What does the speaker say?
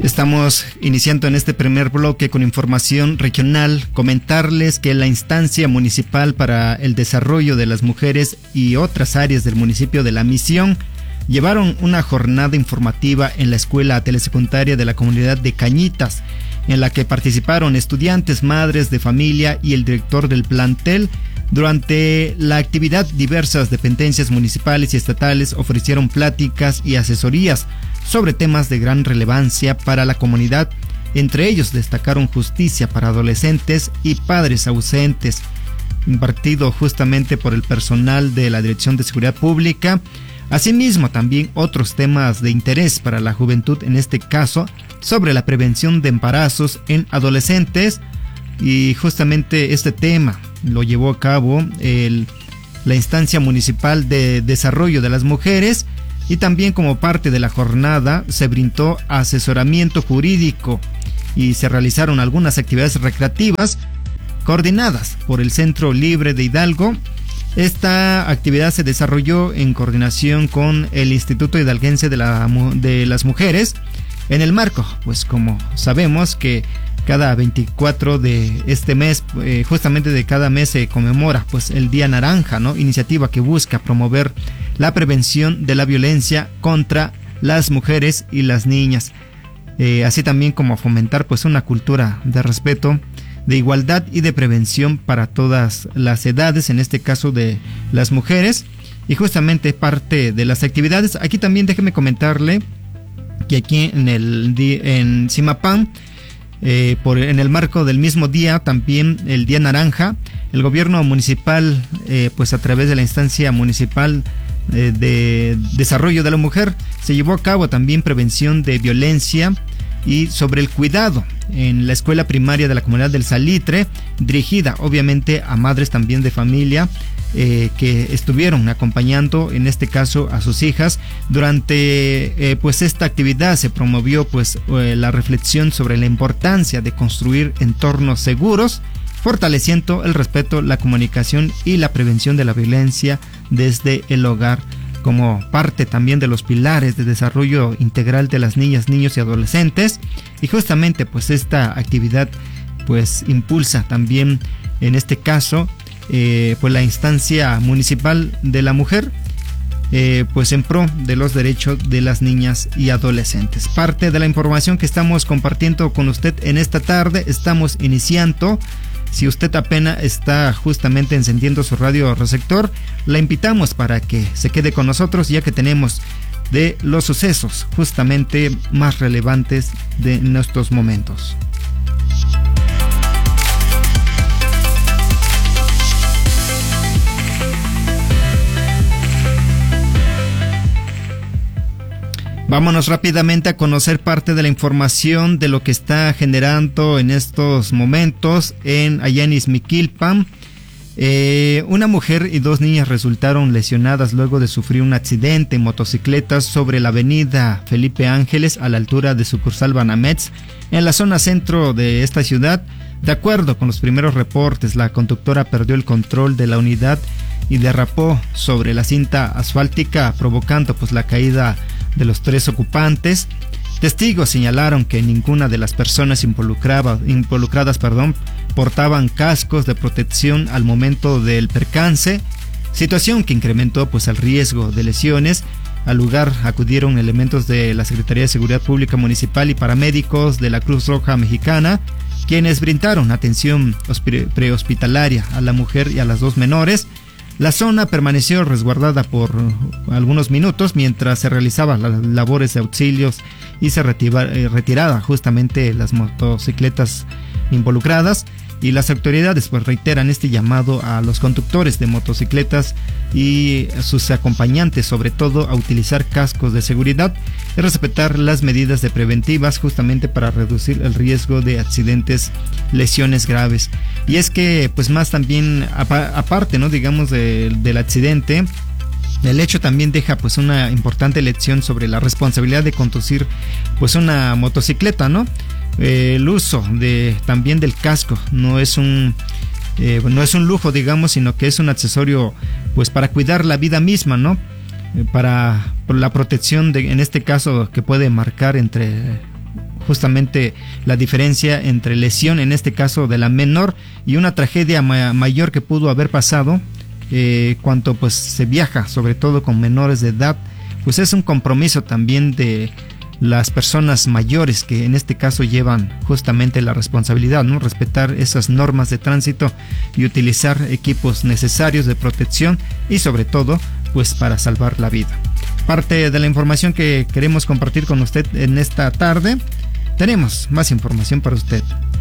Estamos iniciando en este primer bloque con información regional. Comentarles que la instancia municipal para el desarrollo de las mujeres y otras áreas del municipio de La Misión llevaron una jornada informativa en la escuela telesecundaria de la comunidad de Cañitas, en la que participaron estudiantes, madres de familia y el director del plantel. Durante la actividad, diversas dependencias municipales y estatales ofrecieron pláticas y asesorías sobre temas de gran relevancia para la comunidad. Entre ellos destacaron justicia para adolescentes y padres ausentes, impartido justamente por el personal de la Dirección de Seguridad Pública. Asimismo, también otros temas de interés para la juventud, en este caso sobre la prevención de embarazos en adolescentes, y justamente este tema lo llevó a cabo la instancia municipal de desarrollo de las mujeres, y también como parte de la jornada se brindó asesoramiento jurídico y se realizaron algunas actividades recreativas coordinadas por el Centro Libre de Hidalgo. Esta actividad se desarrolló en coordinación con el Instituto Hidalguense de las Mujeres, en el marco, pues como sabemos que cada 24 de este mes, justamente de cada mes se conmemora pues el Día Naranja, ¿no? Iniciativa que busca promover la prevención de la violencia contra las mujeres y las niñas, así también como fomentar pues una cultura de respeto, de igualdad y de prevención para todas las edades, en este caso de las mujeres. Y justamente parte de las actividades, aquí también déjeme comentarle que aquí en Zimapán, en el marco del mismo día, también el Día Naranja, el gobierno municipal, pues a través de la instancia municipal de desarrollo de la mujer, se llevó a cabo también prevención de violencia y sobre el cuidado en la escuela primaria de la comunidad del Salitre, dirigida obviamente a madres también de familia, que estuvieron acompañando en este caso a sus hijas. Durante pues esta actividad se promovió pues la reflexión sobre la importancia de construir entornos seguros, fortaleciendo el respeto, la comunicación y la prevención de la violencia desde el hogar, como parte también de los pilares de desarrollo integral de las niñas, niños y adolescentes. Y justamente pues esta actividad pues impulsa también en este caso pues la instancia municipal de la mujer, pues en pro de los derechos de las niñas y adolescentes. Parte de la información que estamos compartiendo con usted en esta tarde. Estamos iniciando. Si usted apenas está justamente encendiendo su radio receptor, la invitamos para que se quede con nosotros, ya que tenemos de los sucesos justamente más relevantes de nuestros momentos. Vámonos rápidamente a conocer parte de la información de lo que está generando en estos momentos allá en Izmiquilpan. Una mujer y 2 niñas resultaron lesionadas luego de sufrir un accidente en motocicletas sobre la avenida Felipe Ángeles a la altura de sucursal Banamex, en la zona centro de esta ciudad. De acuerdo con los primeros reportes, la conductora perdió el control de la unidad y derrapó sobre la cinta asfáltica, provocando pues la caída de los 3 ocupantes. Testigos señalaron que ninguna de las personas involucradas portaban cascos de protección al momento del percance, situación que incrementó pues el riesgo de lesiones. Al lugar acudieron elementos de la Secretaría de Seguridad Pública Municipal y paramédicos de la Cruz Roja Mexicana, quienes brindaron atención prehospitalaria a la mujer y a las 2 menores. La zona permaneció resguardada por algunos minutos mientras se realizaban las labores de auxilios y se retiraba justamente las motocicletas involucradas. Y las autoridades pues reiteran este llamado a los conductores de motocicletas y a sus acompañantes, sobre todo a utilizar cascos de seguridad y respetar las medidas de preventivas justamente para reducir el riesgo de accidentes, lesiones graves. Y es que pues más también aparte, ¿no?, digamos del accidente, el hecho también deja pues una importante lección sobre la responsabilidad de conducir pues una motocicleta, ¿no? El uso también del casco no es un lujo, digamos, sino que es un accesorio pues para cuidar la vida misma, ¿no? Por la protección en este caso que puede marcar entre justamente la diferencia entre lesión, en este caso de la menor, y una tragedia mayor que pudo haber pasado, cuando pues se viaja, sobre todo con menores de edad, pues es un compromiso también de las personas mayores que en este caso llevan justamente la responsabilidad, ¿no? Respetar esas normas de tránsito y utilizar equipos necesarios de protección y sobre todo pues para salvar la vida. Parte de la información que queremos compartir con usted en esta tarde. Tenemos más información para usted.